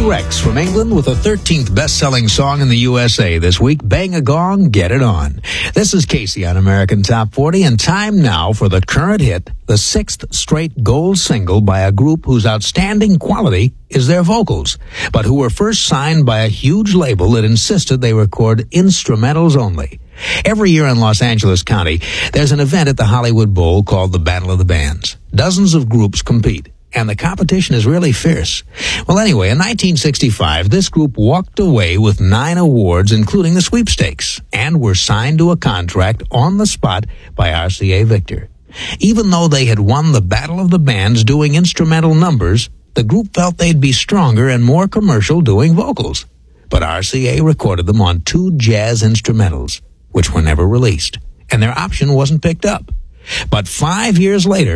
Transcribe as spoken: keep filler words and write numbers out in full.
Rex from England with the thirteenth best-selling song in the U S A this week, Bang a Gong, Get It On. This is Casey on American Top forty, and time now for the current hit, the sixth straight gold single by a group whose outstanding quality is their vocals, but who were first signed by a huge label that insisted they record instrumentals only. Every year in Los Angeles County, there's an event at the Hollywood Bowl called the Battle of the Bands. Dozens of groups compete, and the competition is really fierce. Well, anyway, in nineteen sixty-five, this group walked away with nine awards, including the sweepstakes, and were signed to a contract on the spot by R C A Victor. Even though they had won the Battle of the Bands doing instrumental numbers, the group felt they'd be stronger and more commercial doing vocals. But R C A recorded them on two jazz instrumentals, which were never released, and their option wasn't picked up. But five years later,